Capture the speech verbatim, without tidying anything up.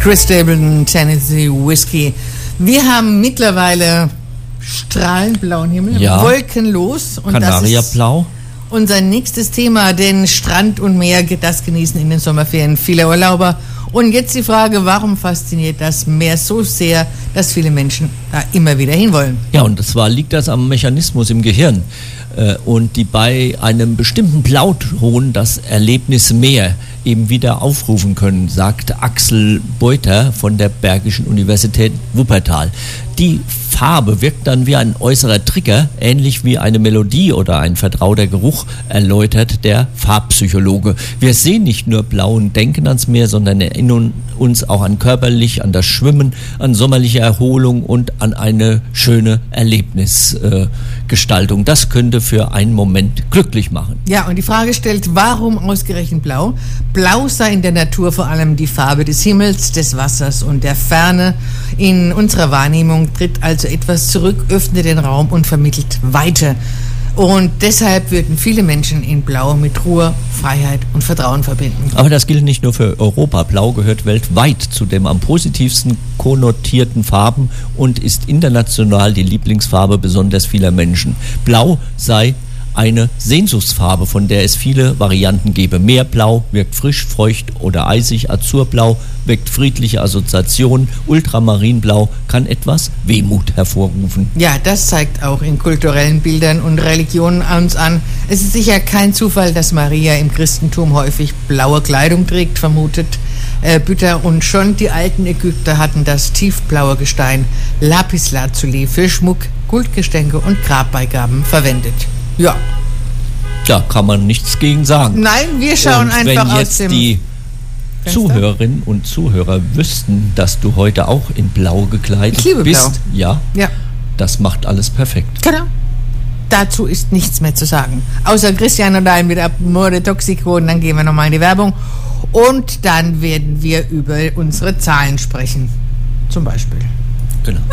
Chris Stapleton, Tennessee Whiskey. Wir haben mittlerweile strahlend blauen Himmel, ja. wolkenlos. Und Kanariablau. Unser nächstes Thema, denn Strand und Meer, das genießen in den Sommerferien viele Urlauber. Und jetzt die Frage, warum fasziniert das Meer so sehr, dass viele Menschen da immer wieder hinwollen? Ja, und zwar liegt das am Mechanismus im Gehirn. Und die bei einem bestimmten Blauton das Erlebnis Meer eben wieder aufrufen können, sagt Axel Beuter von der Bergischen Universität Wuppertal. Die Farbe wirkt dann wie ein äußerer Trigger, ähnlich wie eine Melodie oder ein vertrauter Geruch, erläutert der Farbpsychologe. Wir sehen nicht nur blau und denken ans Meer, sondern erinnern uns auch an körperlich, an das Schwimmen, an sommerliche Erholung und an eine schöne Erlebnisgestaltung. Äh, das könnte für einen Moment glücklich machen. Ja, und die Frage stellt, warum ausgerechnet blau? Blau sei in der Natur vor allem die Farbe des Himmels, des Wassers und der Ferne. In unserer Wahrnehmung tritt also etwas zurück, öffnet den Raum und vermittelt Weite. Und deshalb würden viele Menschen in Blau mit Ruhe, Freiheit und Vertrauen verbinden. Aber das gilt nicht nur für Europa. Blau gehört weltweit zu den am positivsten konnotierten Farben und ist international die Lieblingsfarbe besonders vieler Menschen. Blau sei eine Sehnsuchtsfarbe, von der es viele Varianten gäbe. Meerblau wirkt frisch, feucht oder eisig. Azurblau weckt friedliche Assoziationen. Ultramarinblau kann etwas Wehmut hervorrufen. Ja, das zeigt auch in kulturellen Bildern und Religionen uns an. Es ist sicher kein Zufall, dass Maria im Christentum häufig blaue Kleidung trägt, vermutet äh, Bütter. Und schon die alten Ägypter hatten das tiefblaue Gestein Lapislazuli für Schmuck, Guldgestänke und Grabbeigaben verwendet. Ja. Da kann man nichts gegen sagen. Nein, wir schauen und einfach wenn jetzt aus dem die Fenster? Zuhörerinnen und Zuhörer wüssten, dass du heute auch in Blau gekleidet ich liebe bist, Blau. ja, ja, das macht alles perfekt. Genau. Dazu ist nichts mehr zu sagen. Außer Christian und ein mit Amore Toxico, und dann gehen wir nochmal in die Werbung. Und dann werden wir über unsere Zahlen sprechen. Zum Beispiel. Genau.